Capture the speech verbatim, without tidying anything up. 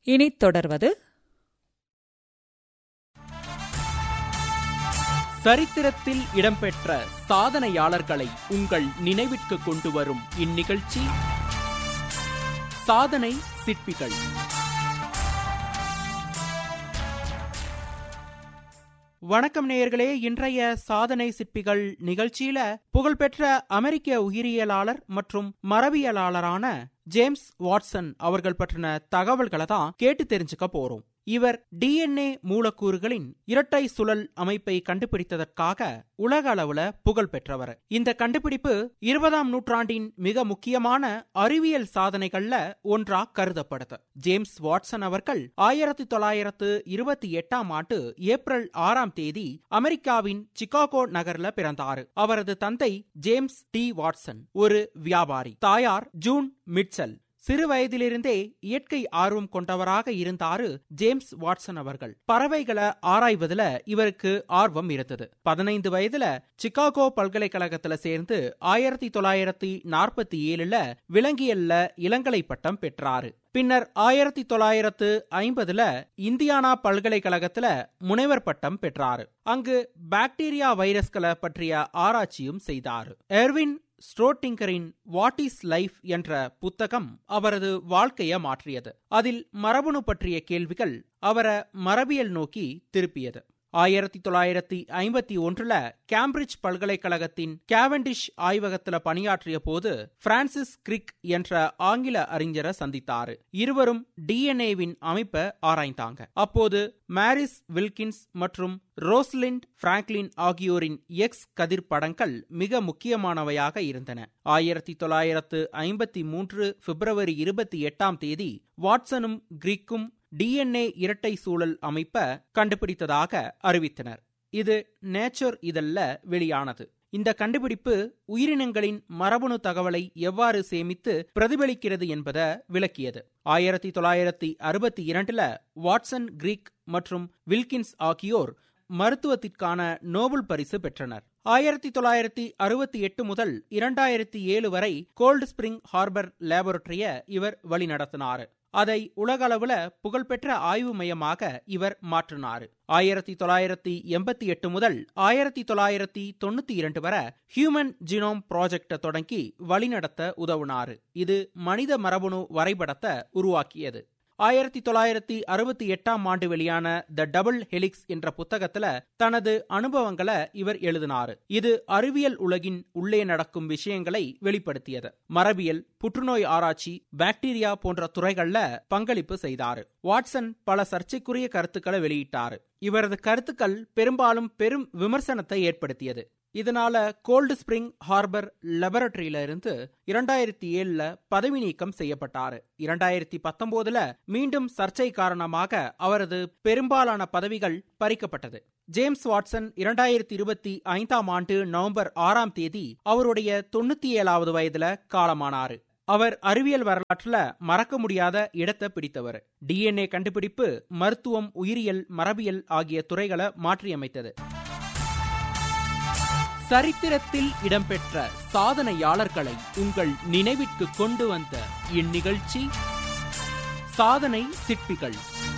இனி தொடர்வது சரித்திரத்தில் இடம்பெற்ற சாதனையாளர்களை உங்கள் நினைவிற்கு கொண்டு வரும் இந்நிகழ்ச்சி சாதனை சிற்பிகள். வணக்கம் நேயர்களே. இன்றைய சாதனை சிற்பிகள் நிகழ்ச்சியில புகழ்பெற்ற அமெரிக்க உயிரியலாளர் மற்றும் மரபியலாளரான ஜேம்ஸ் வாட்சன் அவர்கள் பற்றின தகவல்களை தான் கேட்டு தெரிஞ்சுக்க போறோம். இவர் டிஎன்ஏ மூலக்கூறுகளின் இரட்டை சுழல் அமைப்பை கண்டுபிடித்ததற்காக உலக அளவுல புகழ் பெற்றவர். இந்த கண்டுபிடிப்பு இருபதாம் நூற்றாண்டின் மிக முக்கியமான அறிவியல் சாதனைகள்ல ஒன்றா கருதப்படுது. ஜேம்ஸ் வாட்சன் அவர்கள் ஆயிரத்தி தொள்ளாயிரத்து இருபத்தி எட்டாம் ஆண்டு ஏப்ரல் ஆறாம் தேதி அமெரிக்காவின் சிகாகோ நகர்ல பிறந்தாரு. அவரது தந்தை ஜேம்ஸ் டி வாட்சன் ஒரு வியாபாரி, தாயார் ஜூன் மிட்சல். சிறு வயதிலிருந்தே இயற்கை ஆர்வம் கொண்டவராக இருந்தாரு ஜேம்ஸ் வாட்சன் அவர்கள். பறவைகளை ஆராய்வதுல இவருக்கு ஆர்வம் இருந்தது. பதினைந்து வயதுல சிகாகோ பல்கலைக்கழகத்துல சேர்ந்து ஆயிரத்தி தொள்ளாயிரத்தி நாற்பத்தி ஏழுல விலங்கியல்ல இளங்கலை பட்டம் பெற்றாரு. பின்னர் ஆயிரத்தி தொள்ளாயிரத்து ஐம்பதுல இந்தியானா பல்கலைக்கழகத்துல முனைவர் பட்டம் பெற்றாரு. அங்கு பாக்டீரியா வைரஸ்களை பற்றிய ஆராய்ச்சியும் செய்தாரு. எர்வின் ஸ்ட்ரோட்டிங்கரின் வாட் இஸ் லைஃப் என்ற புத்தகம் அவரது வாழ்க்கையை மாற்றியது. அதில் மரபணு பற்றிய கேள்விகள் அவரை மரபியல் நோக்கி திருப்பியது. ஆயிரத்தி தொள்ளாயிரத்தி ஐம்பத்தி ஒன்றுல கேம்பிரிட்ஜ் பல்கலைக்கழகத்தின் கேவெண்டிஷ் ஆய்வகத்துல பணியாற்றிய போது பிரான்சிஸ் கிரிக் என்ற ஆங்கில அறிஞரை சந்தித்தாரு. இருவரும் டிஎன்ஏவின் அமைப்பை ஆராய்ந்தாங்க. அப்போது மாரிஸ் வில்கின்ஸ் மற்றும் ரோஸ்லிண்ட் பிராங்க்லின் ஆகியோரின் எக்ஸ் கதிர் படங்கள் மிக முக்கியமானவையாக இருந்தன. ஆயிரத்தி தொள்ளாயிரத்து ஐம்பத்தி மூன்று பிப்ரவரி இருபத்தி எட்டாம் தேதி வாட்சனும் கிரிக்கும் டிஎன்ஏ இரட்டை சூழல் அமைப்பை கண்டுபிடித்ததாக அறிவித்தனர். இது நேச்சர் இதழ்ல வெளியானது. இந்த கண்டுபிடிப்பு உயிரினங்களின் மரபணு தகவலை எவ்வாறு சேமித்து பிரதிபலிக்கிறது என்பதை விளக்கியது. ஆயிரத்தி தொள்ளாயிரத்தி அறுபத்தி இரண்டுல வாட்சன், கிரிக் மற்றும் வில்கின்ஸ் ஆகியோர் மருத்துவத்திற்கான நோபல் பரிசு பெற்றனர். ஆயிரத்தி தொள்ளாயிரத்தி அறுபத்தி எட்டு முதல் இரண்டாயிரத்தி ஏழு வரை கோல்ட் ஸ்பிரிங் ஹார்பர் லேபரட்டரிய இவர் வழிநடத்தினார். அதை உலகளவுல புகழ்பெற்ற ஆய்வு மையமாக இவர் மாற்றினார். ஆயிரத்தி தொள்ளாயிரத்தி எண்பத்தி எட்டு முதல் ஆயிரத்தி தொள்ளாயிரத்தி தொண்ணூத்தி இரண்டு வரை ஹியூமன் ஜீனோம் ப்ராஜெக்ட தொடங்கி வழிநடத்த உதவினார். இது மனித மரபணு வரைபடத்தை உருவாக்கியது. ஆயிரத்தி தொள்ளாயிரத்தி அறுபத்தி எட்டாம் ஆண்டு வெளியான த டபுள் ஹெலிக்ஸ் என்ற புத்தகத்துல தனது அனுபவங்களை இவர் எழுதினார். இது அறிவியல் உலகின் உள்ளே நடக்கும் விஷயங்களை வெளிப்படுத்தியது. மரபியல், புற்றுநோய் ஆராய்ச்சி, பாக்டீரியா போன்ற துறைகள்ல பங்களிப்பு செய்தார். வாட்சன் பல சர்ச்சைக்குரிய கருத்துக்களை வெளியிட்டார். இவரது கருத்துக்கள் பெரும்பாலும் பெரும் விமர்சனத்தை ஏற்படுத்தியது. இதனால கோல்ட் ஸ்பிரிங் ஹார்பர் லேபரட்டரியில இருந்து இரண்டாயிரத்தி ஏழுல பதவி நீக்கம் செய்யப்பட்டாரு. இரண்டாயிரத்தி பத்தொன்பதுல மீண்டும் சர்ச்சை காரணமாக அவரது பெரும்பாலான பதவிகள் பறிக்கப்பட்டது. ஜேம்ஸ் வாட்சன் இரண்டாயிரத்தி இருபத்தி ஐந்தாம் ஆண்டு நவம்பர் ஆறாம் தேதி அவருடைய தொண்ணூத்தி ஏழாவது வயதுல காலமானாரு. அவர் அறிவியல் வரலாற்றுல மறக்க முடியாத இடத்தை பிடித்தவர். டிஎன்ஏ கண்டுபிடிப்பு மருத்துவம், உயிரியல், மரபியல் ஆகிய துறைகளை மாற்றியமைத்தது. சரித்திரத்தில் இடம்பெற்ற சாதனையாளர்களை உங்கள் நினைவிற்கு கொண்டு வந்த இந்நிகழ்ச்சி சாதனை சிற்பிகள்.